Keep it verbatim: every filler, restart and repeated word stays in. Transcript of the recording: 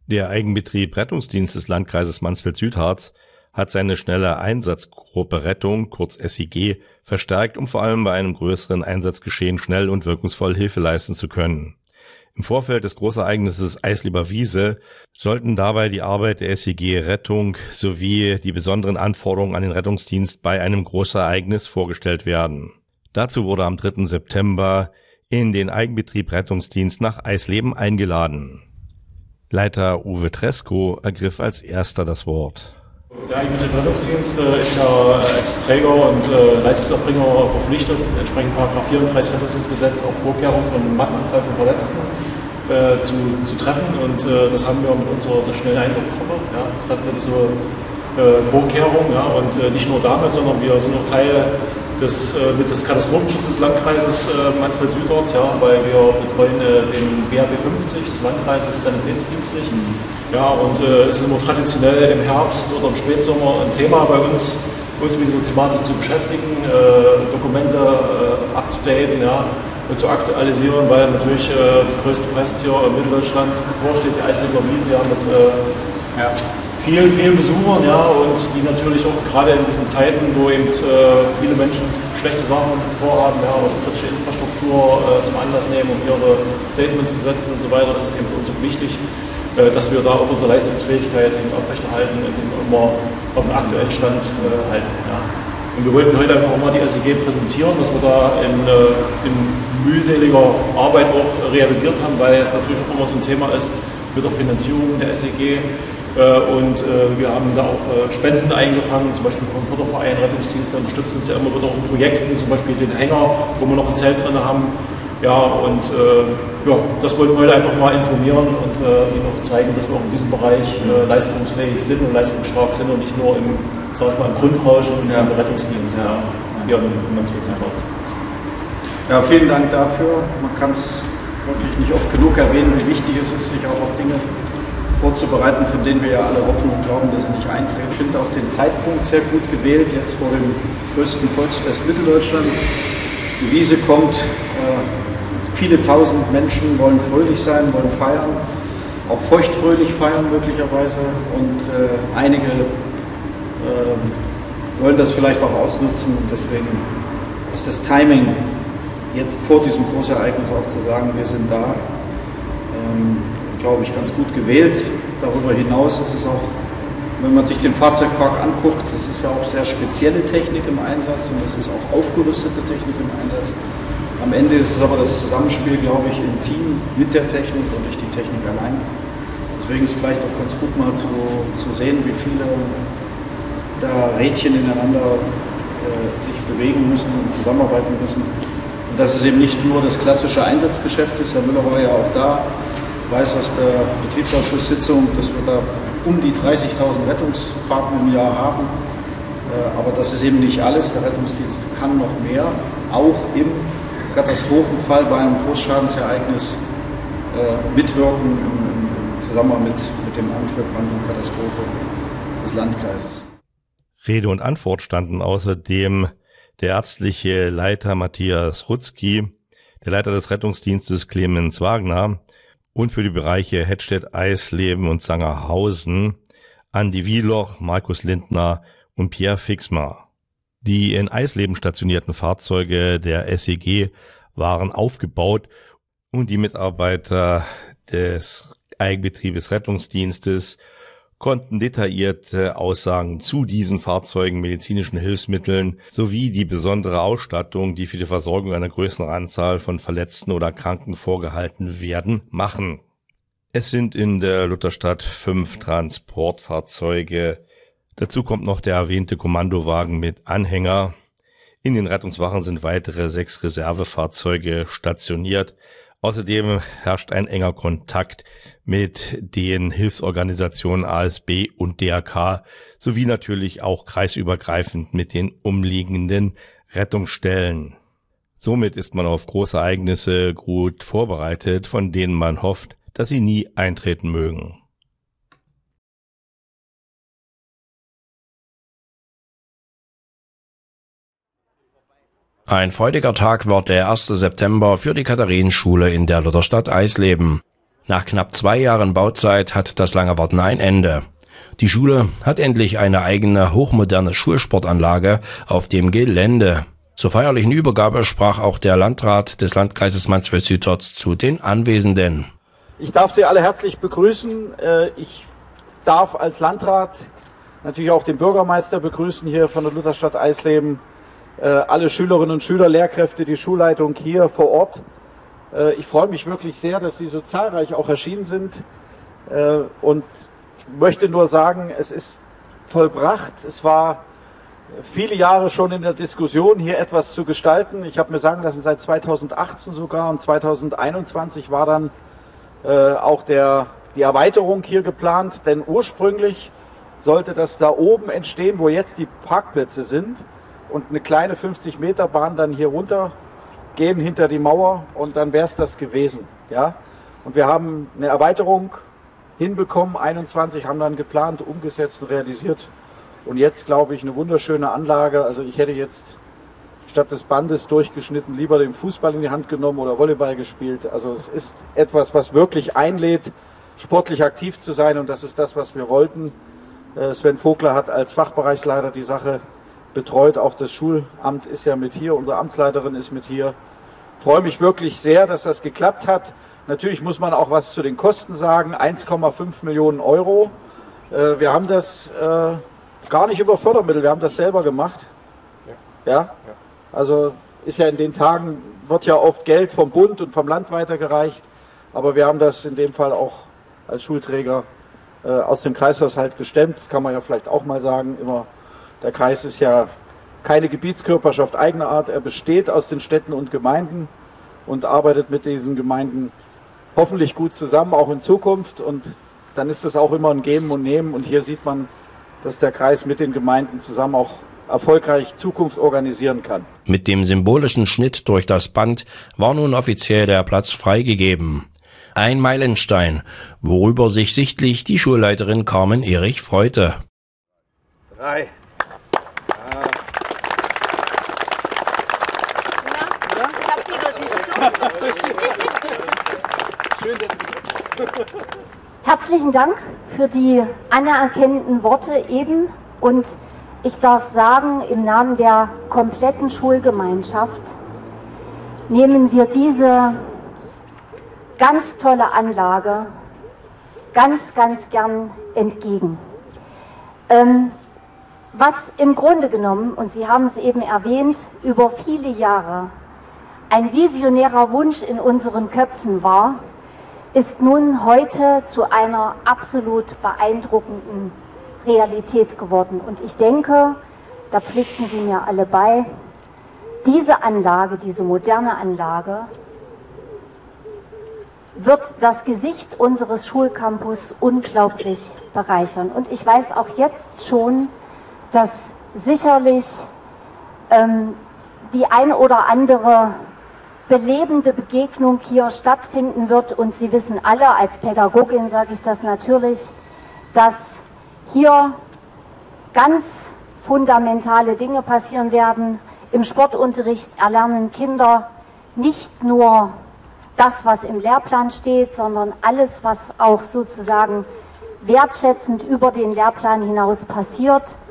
Der Eigenbetrieb Rettungsdienst des Landkreises Mansfeld-Südharz hat seine schnelle Einsatzgruppe Rettung, kurz S I G, verstärkt, um vor allem bei einem größeren Einsatzgeschehen schnell und wirkungsvoll Hilfe leisten zu können. Im Vorfeld des Großereignisses Eisleber Wiese sollten dabei die Arbeit der S I G Rettung sowie die besonderen Anforderungen an den Rettungsdienst bei einem Großereignis vorgestellt werden. Dazu wurde am dritten September in den Eigenbetrieb Rettungsdienst nach Eisleben eingeladen. Leiter Uwe Tresko ergriff als erster das Wort. Der Eigenbetrieb Rettungsdienst äh, ist ja als Träger und äh, Leistungserbringer verpflichtet, entsprechend Paragraph vierunddreißig Rettungsschutzgesetz auch Vorkehrungen von Massenangreifern und Verletzten äh, zu, zu treffen. Und äh, das haben wir mit unserer so schnellen Einsatzgruppe. Ja, treffen wir diese äh, Vorkehrungen. Ja, und äh, nicht nur damit, sondern wir sind auch Teil des, äh, mit des Katastrophenschutzes des Landkreises äh, Mansfeld-Südharz, ja, weil wir betreuen äh, den B H B fünfzig des Landkreises sanitätsdienstlich. Mhm. Ja, und äh, es ist immer traditionell im Herbst oder im Spätsommer ein Thema bei uns, uns mit dieser Thematik zu beschäftigen, äh, Dokumente äh, abzudaten, ja, und zu aktualisieren, weil natürlich äh, das größte Fest hier in Mitteldeutschland bevorsteht, die Eisleber Wiese, ja, mit äh, ja. vielen, vielen Besuchern, ja, und die natürlich auch gerade in diesen Zeiten, wo eben äh, viele Menschen schlechte Sachen vorhaben, ja, oder kritische Infrastruktur äh, zum Anlass nehmen, um ihre Statements zu setzen und so weiter, das ist eben für uns auch wichtig, äh, dass wir da auch unsere Leistungsfähigkeit eben aufrechterhalten und eben immer auf den aktuellen Stand äh, halten. Ja. Und wir wollten heute einfach auch mal die S I G präsentieren, was wir da in, äh, in mühseliger Arbeit auch realisiert haben, weil es natürlich auch immer so ein Thema ist mit der Finanzierung der S I G. Und wir haben da auch Spenden eingefangen, zum Beispiel vom Förderverein Rettungsdienste unterstützen uns ja immer wieder auch in Projekten, zum Beispiel den Hänger, wo wir noch ein Zelt drin haben. Ja, und äh, ja, das wollten wir heute einfach mal informieren und äh, Ihnen auch zeigen, dass wir auch in diesem Bereich äh, leistungsfähig sind und leistungsstark sind und nicht nur im, sag ich mal, im Grundrauschen und ja. im Rettungsdienst. Ja. Ja, in Mansfeld-Südharz. Ja, vielen Dank dafür. Man kann es wirklich nicht oft genug erwähnen, wie wichtig es ist, sich auch auf Dinge vorzubereiten, von denen wir ja alle hoffen und glauben, dass sie nicht eintreten. Ich finde auch den Zeitpunkt sehr gut gewählt, jetzt vor dem größten Volksfest Mitteldeutschland. Die Wiese kommt, äh, viele tausend Menschen wollen fröhlich sein, wollen feiern, auch feuchtfröhlich feiern möglicherweise und äh, einige äh, wollen das vielleicht auch ausnutzen und deswegen ist das Timing jetzt vor diesem Großereignis auch zu sagen, wir sind da. Ähm, glaube ich, ganz gut gewählt. Darüber hinaus ist es auch, wenn man sich den Fahrzeugpark anguckt, das ist ja auch sehr spezielle Technik im Einsatz und das ist auch aufgerüstete Technik im Einsatz. Am Ende ist es aber das Zusammenspiel, glaube ich, im Team mit der Technik und nicht die Technik allein. Deswegen ist es vielleicht auch ganz gut mal zu, zu sehen, wie viele da Rädchen ineinander äh, sich bewegen müssen und zusammenarbeiten müssen. Und dass es eben nicht nur das klassische Einsatzgeschäft ist, Herr Müller war ja auch da, weiß aus der Betriebsausschusssitzung, dass wir da um die dreißigtausend Rettungsfahrten im Jahr haben. Aber das ist eben nicht alles. Der Rettungsdienst kann noch mehr, auch im Katastrophenfall bei einem Großschadensereignis mitwirken im Zusammenhang mit, mit dem Amt für Brand und Katastrophe des Landkreises. Rede und Antwort standen außerdem der ärztliche Leiter Matthias Rutzki, der Leiter des Rettungsdienstes Clemens Wagner, und für die Bereiche Hettstedt, Eisleben und Sangerhausen Andi Wieloch, Markus Lindner und Pierre Fixmer. Die in Eisleben stationierten Fahrzeuge der S E G waren aufgebaut und die Mitarbeiter des Eigenbetriebes Rettungsdienstes konnten detaillierte Aussagen zu diesen Fahrzeugen, medizinischen Hilfsmitteln sowie die besondere Ausstattung, die für die Versorgung einer größeren Anzahl von Verletzten oder Kranken vorgehalten werden, machen. Es sind in der Lutherstadt fünf Transportfahrzeuge. Dazu kommt noch der erwähnte Kommandowagen mit Anhänger. In den Rettungswachen sind weitere sechs Reservefahrzeuge stationiert. Außerdem herrscht ein enger Kontakt mit den Hilfsorganisationen A S B und D R K sowie natürlich auch kreisübergreifend mit den umliegenden Rettungsstellen. Somit ist man auf große Ereignisse gut vorbereitet, von denen man hofft, dass sie nie eintreten mögen. Ein freudiger Tag war der erste September für die Katharinenschule in der Lutherstadt Eisleben. Nach knapp zwei Jahren Bauzeit hat das lange Warten ein Ende. Die Schule hat endlich eine eigene hochmoderne Schulsportanlage auf dem Gelände. Zur feierlichen Übergabe sprach auch der Landrat des Landkreises Mansfeld-Südharz zu den Anwesenden. Ich darf Sie alle herzlich begrüßen. Ich darf als Landrat natürlich auch den Bürgermeister begrüßen hier von der Lutherstadt Eisleben, alle Schülerinnen und Schüler, Lehrkräfte, die Schulleitung hier vor Ort. Ich freue mich wirklich sehr, dass Sie so zahlreich auch erschienen sind und möchte nur sagen, es ist vollbracht. Es war viele Jahre schon in der Diskussion, hier etwas zu gestalten. Ich habe mir sagen lassen, seit zweitausendachtzehn sogar und zweitausendeinundzwanzig war dann äh, auch der, die Erweiterung hier geplant, denn ursprünglich sollte das da oben entstehen, wo jetzt die Parkplätze sind und eine kleine fünfzig Meter Bahn dann hier runter gehen hinter die Mauer und dann wäre es das gewesen. Ja? Und wir haben eine Erweiterung hinbekommen, einundzwanzig haben dann geplant, umgesetzt und realisiert. Und jetzt, glaube ich, eine wunderschöne Anlage. Also ich hätte jetzt statt des Bandes durchgeschnitten lieber den Fußball in die Hand genommen oder Volleyball gespielt. Also es ist etwas, was wirklich einlädt, sportlich aktiv zu sein und das ist das, was wir wollten. Sven Vogler hat als Fachbereichsleiter die Sache betreut. Auch das Schulamt ist ja mit hier, unsere Amtsleiterin ist mit hier. Ich freue mich wirklich sehr, dass das geklappt hat. Natürlich muss man auch was zu den Kosten sagen. eins Komma fünf Millionen Euro. Wir haben das gar nicht über Fördermittel, wir haben das selber gemacht. Ja. Ja? Also ist ja in den Tagen, wird ja oft Geld vom Bund und vom Land weitergereicht. Aber wir haben das in dem Fall auch als Schulträger äh, aus dem Kreishaushalt gestemmt. Das kann man ja vielleicht auch mal sagen. Immer, der Kreis ist ja keine Gebietskörperschaft eigener Art. Er besteht aus den Städten und Gemeinden und arbeitet mit diesen Gemeinden hoffentlich gut zusammen, auch in Zukunft. Und dann ist das auch immer ein Geben und Nehmen. Und hier sieht man, dass der Kreis mit den Gemeinden zusammen auch erfolgreich Zukunft organisieren kann. Mit dem symbolischen Schnitt durch das Band war nun offiziell der Platz freigegeben. Ein Meilenstein, worüber sich sichtlich die Schulleiterin Carmen Erich freute. Drei. Ja. Ja, ich hab wieder die Stunde. Herzlichen Dank für die anerkennenden Worte eben und ich darf sagen, im Namen der kompletten Schulgemeinschaft nehmen wir diese ganz tolle Anlage ganz, ganz gern entgegen. Ähm, was im Grunde genommen, und Sie haben es eben erwähnt, über viele Jahre ein visionärer Wunsch in unseren Köpfen war, ist nun heute zu einer absolut beeindruckenden Realität geworden. Und ich denke, da pflichten Sie mir alle bei, diese Anlage, diese moderne Anlage, wird das Gesicht unseres Schulcampus unglaublich bereichern. Und ich weiß auch jetzt schon, dass sicherlich ähm, die ein oder andere belebende Begegnung hier stattfinden wird. Und Sie wissen alle, als Pädagogin sage ich das natürlich, dass hier ganz fundamentale Dinge passieren werden. Im Sportunterricht erlernen Kinder nicht nur das, was im Lehrplan steht, sondern alles, was auch sozusagen wertschätzend über den Lehrplan hinaus passiert.